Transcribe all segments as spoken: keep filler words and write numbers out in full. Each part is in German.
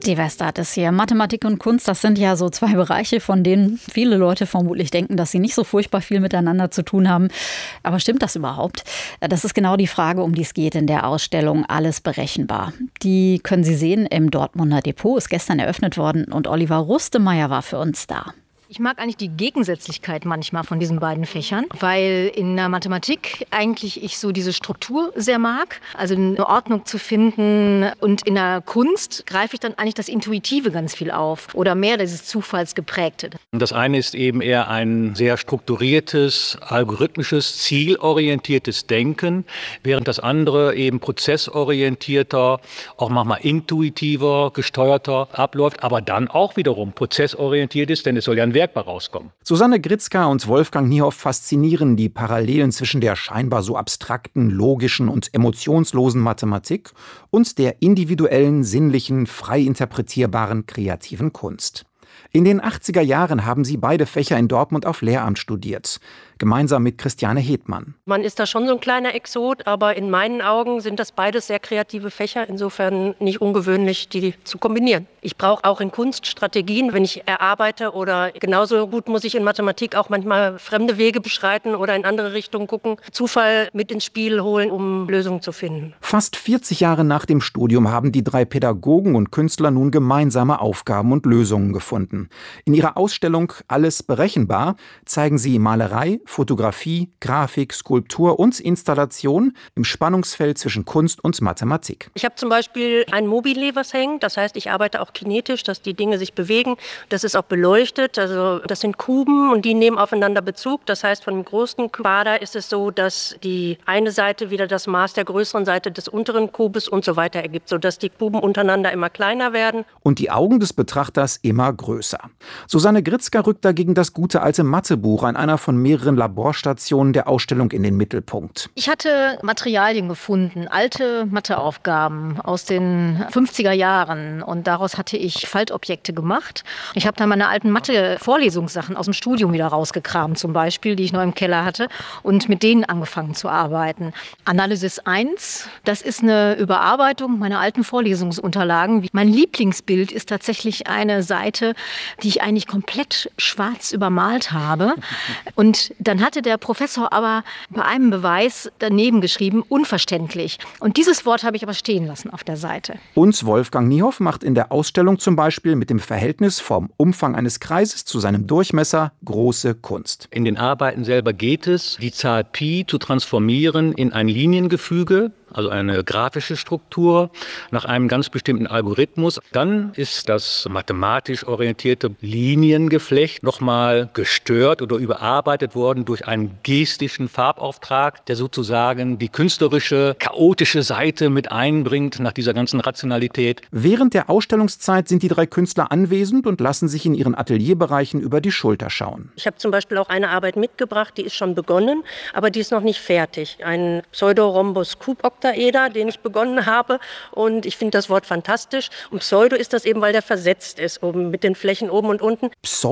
Die Westart ist hier. Mathematik und Kunst, das sind ja so zwei Bereiche, von denen viele Leute vermutlich denken, dass sie nicht so furchtbar viel miteinander zu tun haben. Aber stimmt das überhaupt? Das ist genau die Frage, um die es geht in der Ausstellung Alles berechenbar. Die können Sie sehen im Dortmunder Depot, ist gestern eröffnet worden und Oliver Rustemeyer war für uns da. Ich mag eigentlich die Gegensätzlichkeit manchmal von diesen beiden Fächern, weil in der Mathematik eigentlich ich so diese Struktur sehr mag, also eine Ordnung zu finden, und in der Kunst greife ich dann eigentlich das Intuitive ganz viel auf oder mehr dieses Zufallsgeprägte. Das eine ist eben eher ein sehr strukturiertes, algorithmisches, zielorientiertes Denken, während das andere eben prozessorientierter, auch manchmal intuitiver, gesteuerter abläuft, aber dann auch wiederum prozessorientiert ist, denn es soll ja ein Werk rauskommen. Susanne Gritzka und Wolfgang Niehoff faszinieren die Parallelen zwischen der scheinbar so abstrakten, logischen und emotionslosen Mathematik und der individuellen, sinnlichen, frei interpretierbaren, kreativen Kunst. In den achtziger Jahren haben sie beide Fächer in Dortmund auf Lehramt studiert, gemeinsam mit Christiane Hedmann. Man ist da schon so ein kleiner Exot, aber in meinen Augen sind das beides sehr kreative Fächer, insofern nicht ungewöhnlich, die zu kombinieren. Ich brauche auch in Kunst Strategien, wenn ich erarbeite, oder genauso gut muss ich in Mathematik auch manchmal fremde Wege beschreiten oder in andere Richtungen gucken, Zufall mit ins Spiel holen, um Lösungen zu finden. Fast vierzig Jahre nach dem Studium haben die drei Pädagogen und Künstler nun gemeinsame Aufgaben und Lösungen gefunden. In ihrer Ausstellung Alles berechenbar zeigen sie Malerei, Fotografie, Grafik, Skulptur und Installation im Spannungsfeld zwischen Kunst und Mathematik. Ich habe zum Beispiel ein Mobile, was hängt. Das heißt, ich arbeite auch kinetisch, dass die Dinge sich bewegen. Das ist auch beleuchtet. Also das sind Kuben und die nehmen aufeinander Bezug. Das heißt, von dem großen Quader ist es so, dass die eine Seite wieder das Maß der größeren Seite des unteren Kubes und so weiter ergibt, sodass die Kuben untereinander immer kleiner werden. Und die Augen des Betrachters immer größer. Susanne Gritzka rückt dagegen das gute alte Mathebuch an einer von mehreren Laborstationen der Ausstellung in den Mittelpunkt. Ich hatte Materialien gefunden, alte Matheaufgaben aus den fünfziger Jahren, und daraus hatte ich Faltobjekte gemacht. Ich habe dann meine alten Mathe-Vorlesungssachen aus dem Studium wieder rausgekramt, zum Beispiel, die ich noch im Keller hatte, und mit denen angefangen zu arbeiten. Analysis eins, das ist eine Überarbeitung meiner alten Vorlesungsunterlagen. Mein Lieblingsbild ist tatsächlich eine Seite, die ich eigentlich komplett schwarz übermalt habe. Und dann hatte der Professor aber bei einem Beweis daneben geschrieben, unverständlich. Und dieses Wort habe ich aber stehen lassen auf der Seite. Und Wolfgang Niehoff macht in der Ausstellung zum Beispiel mit dem Verhältnis vom Umfang eines Kreises zu seinem Durchmesser große Kunst. In den Arbeiten selber geht es, die Zahl Pi zu transformieren in ein Liniengefüge, also eine grafische Struktur, nach einem ganz bestimmten Algorithmus. Dann ist das mathematisch orientierte Liniengeflecht nochmal gestört oder überarbeitet worden durch einen gestischen Farbauftrag, der sozusagen die künstlerische, chaotische Seite mit einbringt nach dieser ganzen Rationalität. Während der Ausstellungszeit sind die drei Künstler anwesend und lassen sich in ihren Atelierbereichen über die Schulter schauen. Ich habe zum Beispiel auch eine Arbeit mitgebracht, die ist schon begonnen, aber die ist noch nicht fertig. Ein Pseudorhombus-Kuboktaeder, den ich begonnen habe, und ich finde das Wort fantastisch. Und Pseudo ist das eben, weil der versetzt ist, oben mit den Flächen oben und unten.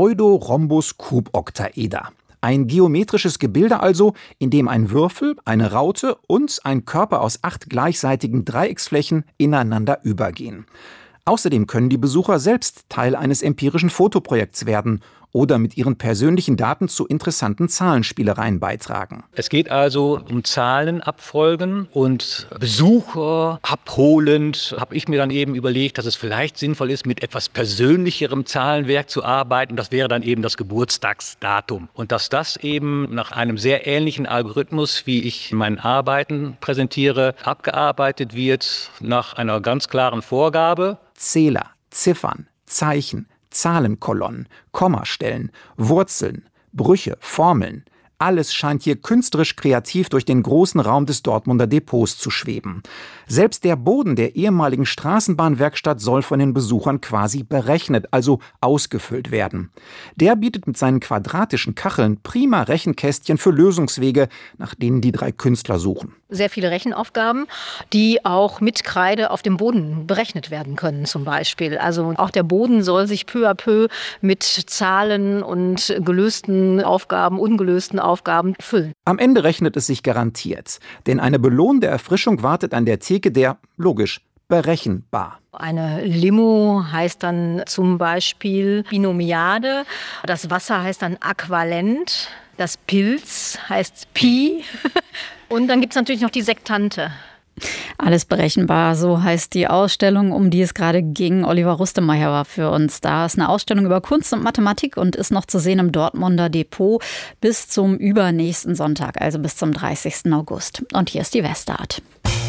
Pseudorhombus-Kuboktaeder. Ein geometrisches Gebilde also, in dem ein Würfel, eine Raute und ein Körper aus acht gleichseitigen Dreiecksflächen ineinander übergehen. Außerdem können die Besucher selbst Teil eines empirischen Fotoprojekts werden oder mit ihren persönlichen Daten zu interessanten Zahlenspielereien beitragen. Es geht also um Zahlenabfolgen, und Besucher abholend habe ich mir dann eben überlegt, dass es vielleicht sinnvoll ist, mit etwas persönlicherem Zahlenwerk zu arbeiten. Das wäre dann eben das Geburtstagsdatum. Und dass das eben nach einem sehr ähnlichen Algorithmus, wie ich in meinen Arbeiten präsentiere, abgearbeitet wird, nach einer ganz klaren Vorgabe. Zähler, Ziffern, Zeichen, Zahlenkolonnen, Kommastellen, Wurzeln, Brüche, Formeln. Alles scheint hier künstlerisch kreativ durch den großen Raum des Dortmunder Depots zu schweben. Selbst der Boden der ehemaligen Straßenbahnwerkstatt soll von den Besuchern quasi berechnet, also ausgefüllt werden. Der bietet mit seinen quadratischen Kacheln prima Rechenkästchen für Lösungswege, nach denen die drei Künstler suchen. Sehr viele Rechenaufgaben, die auch mit Kreide auf dem Boden berechnet werden können zum Beispiel. Also auch der Boden soll sich peu à peu mit Zahlen und gelösten Aufgaben, ungelösten Aufgaben füllen. Am Ende rechnet es sich garantiert, denn eine belohnende Erfrischung wartet an der Theke der, logisch, berechenbar. Eine Limo heißt dann zum Beispiel Binomiade. Das Wasser heißt dann Äquivalent. Das Pilz heißt Pi. Und dann gibt es natürlich noch die Sektante. Alles berechenbar, so heißt die Ausstellung, um die es gerade ging. Oliver Rustemeyer war für uns da. Es ist eine Ausstellung über Kunst und Mathematik und ist noch zu sehen im Dortmunder Depot bis zum übernächsten Sonntag, also bis zum dreißigsten August. Und hier ist die Westart.